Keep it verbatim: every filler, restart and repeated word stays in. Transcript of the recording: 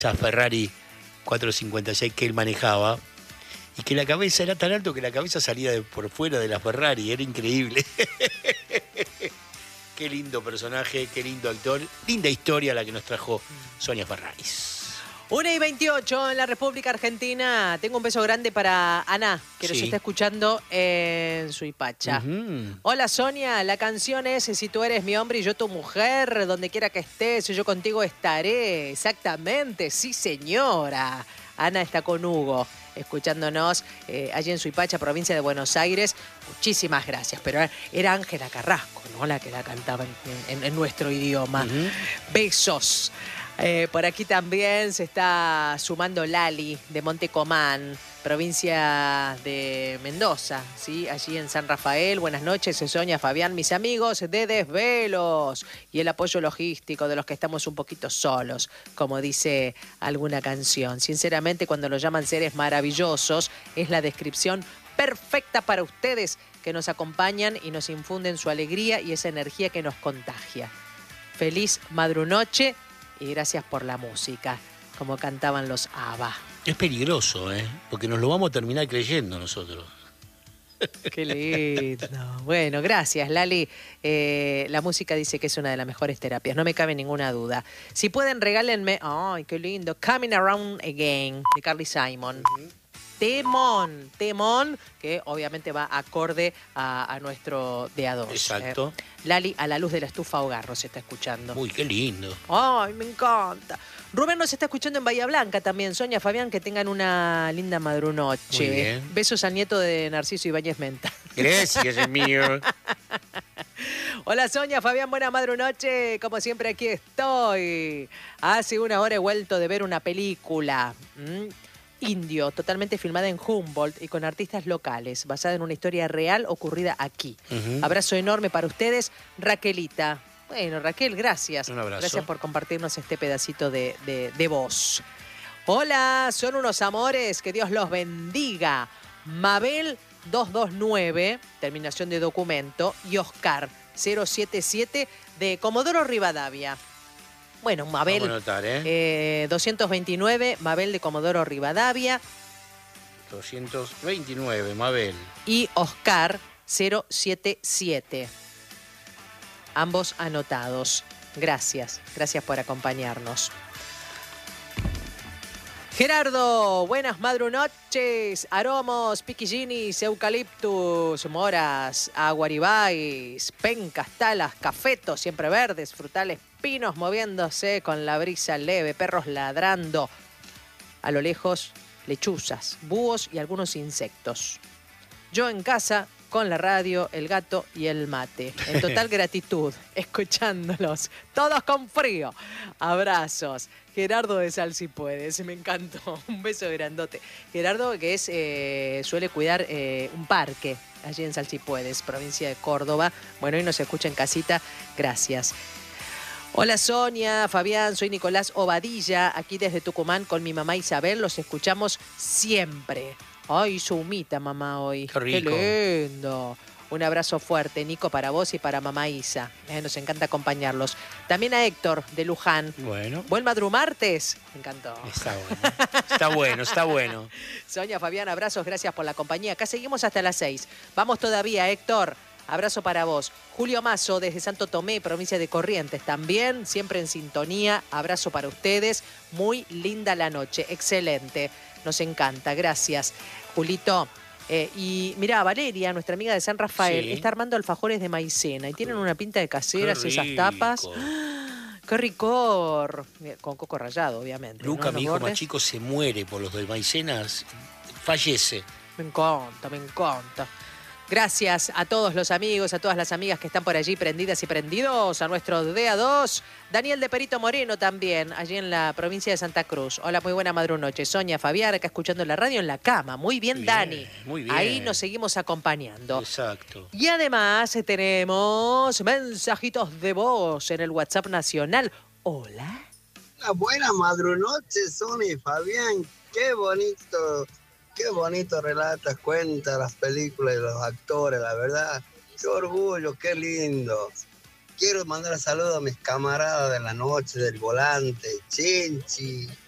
esa Ferrari cuatrocientos cincuenta y seis que él manejaba, y que la cabeza era tan alto que la cabeza salía de por fuera de la Ferrari, era increíble. Qué lindo personaje, qué lindo actor, linda historia la que nos trajo Sonia Ferraris. una y veintiocho en la República Argentina. Tengo un beso grande para Ana, que Sí. nos está escuchando en Suipacha. Uh-huh. Hola Sonia, la canción es Si tú eres mi hombre y yo tu mujer, donde quiera que estés, yo contigo estaré. Exactamente, sí señora. Ana está con Hugo, escuchándonos eh, allí en Suipacha, provincia de Buenos Aires. Muchísimas gracias. Pero era Ángela Carrasco, ¿no? La que la cantaba en, en, en nuestro idioma. Uh-huh. Besos. Eh, por aquí también se está sumando Lali de Montecomán, provincia de Mendoza, ¿sí? Allí en San Rafael. Buenas noches, Sonia, Fabián, mis amigos de Desvelos y el apoyo logístico de los que estamos un poquito solos, como dice alguna canción. Sinceramente, cuando lo llaman seres maravillosos, es la descripción perfecta para ustedes que nos acompañan y nos infunden su alegría y esa energía que nos contagia. Feliz madrunoche. Y gracias por la música, como cantaban los ABBA. Es peligroso, ¿eh? Porque nos lo vamos a terminar creyendo nosotros. Qué lindo. Bueno, gracias, Lali. Eh, la música dice que es una de las mejores terapias, no me cabe ninguna duda. Si pueden, regálenme... ¡Ay, qué lindo! Coming Around Again, de Carly Simon. Uh-huh. Temón, temón, que obviamente va acorde a, a nuestro D A dos. Exacto. Eh, Lali, a la luz de la estufa hogar, se está escuchando. Uy, qué lindo. Ay, me encanta. Rubén nos está escuchando en Bahía Blanca también. Sonia, Fabián, que tengan una linda madrunoche. Muy bien. Besos al nieto de Narciso Ibáñez Menta. Gracias, es mío. Hola Sonia, Fabián, buena madrunoche. Como siempre aquí estoy. Hace una hora he vuelto de ver una película. ¿Mm? Indio, totalmente filmada en Humboldt y con artistas locales, basada en una historia real ocurrida aquí. Uh-huh. Abrazo enorme para ustedes, Raquelita. Bueno, Raquel, gracias. Un abrazo. Gracias por compartirnos este pedacito de, de, de voz. Hola, son unos amores, que Dios los bendiga. Mabel dos dos nueve, terminación de documento, y Oscar cero siete siete de Comodoro Rivadavia. Bueno, Mabel, Vamos a notar, ¿eh? Eh, doscientos veintinueve, Mabel de Comodoro Rivadavia. doscientos veintinueve, Mabel. Y Oscar cero siete siete. Ambos anotados. Gracias, gracias por acompañarnos. Gerardo, buenas madrunoches. Aromos, piquillinis, eucaliptus, moras, aguaribáis, pencas, talas, cafetos, siempre verdes, frutales, pinos moviéndose con la brisa leve, perros ladrando. A lo lejos, lechuzas, búhos y algunos insectos. Yo en casa, con la radio, el gato y el mate. En total gratitud, escuchándolos, todos con frío. Abrazos. Gerardo de Sal Si Puedes, me encantó. Un beso grandote. Gerardo, que es eh, suele cuidar eh, un parque allí en Sal Si Puedes, provincia de Córdoba. Bueno, hoy nos escucha en casita. Gracias. Hola Sonia, Fabián, soy Nicolás Obadilla, aquí desde Tucumán con mi mamá Isabel. Los escuchamos siempre. Ay, hizo humita mamá hoy. Qué rico. Qué lindo. Un abrazo fuerte, Nico, para vos y para mamá Isa. Eh, nos encanta acompañarlos. También a Héctor, de Luján. Bueno. Buen madrumartes. Me encantó. Está bueno. Está bueno, está bueno. Sonia, Fabián, abrazos, gracias por la compañía. Acá seguimos hasta las seis. Vamos todavía, Héctor. Abrazo para vos. Julio Mazo, desde Santo Tomé, provincia de Corrientes. También, siempre en sintonía. Abrazo para ustedes. Muy linda la noche. Excelente. Nos encanta. Gracias, Julito. Eh, y mirá, Valeria, nuestra amiga de San Rafael, sí, está armando alfajores de maicena y tienen una pinta de caseras esas tapas. ¡Ah! ¡Qué ricor! Con coco rallado, obviamente. Luca, ¿no? mi hijo bordes. más chico, se muere por los de maicenas. Fallece. Me encanta, me encanta. Gracias a todos los amigos, a todas las amigas que están por allí prendidas y prendidos, a nuestro D A dos. Daniel de Perito Moreno también, allí en la provincia de Santa Cruz. Hola, muy buena madrunoche. Sonia, Fabián, acá escuchando la radio en la cama. Muy bien, bien, Dani. Muy bien. Ahí nos seguimos acompañando. Exacto. Y además tenemos mensajitos de voz en el WhatsApp nacional. Hola. Una buena madrunoche, Sonia y Fabián. Qué bonito. Qué bonito relatas, cuentas las películas y los actores, la verdad. Qué orgullo, qué lindo. Quiero mandar saludos a mis camaradas de la noche, del volante, Chinchi,